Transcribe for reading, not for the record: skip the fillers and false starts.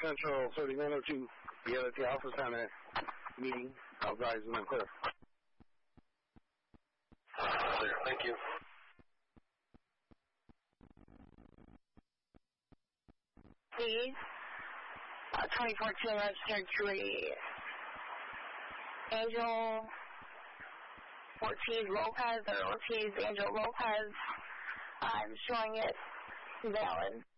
Central 3902. Be at the Alpha Center meeting. I'll advise when I'm clear. Clear. Thank you. Please. 2014 registered to Angel Ortiz Lopez or Ortiz Angel Lopez. I'm showing it valid.